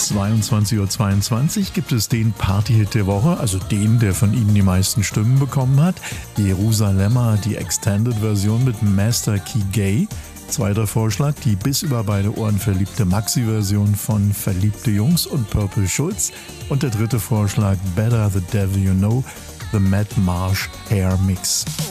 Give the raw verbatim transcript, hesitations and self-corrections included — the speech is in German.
zweiundzwanzig Uhr zweiundzwanzig gibt es den Partyhit der Woche, also den, der von Ihnen die meisten Stimmen bekommen hat. Jerusalemma, die Extended-Version mit Master Key Gay. Zweiter Vorschlag, die bis über beide Ohren verliebte Maxi-Version von Verliebte Jungs und Purple Schulz. Und der dritte Vorschlag, Better the Devil You Know, The Matt Marsh Hair Mix.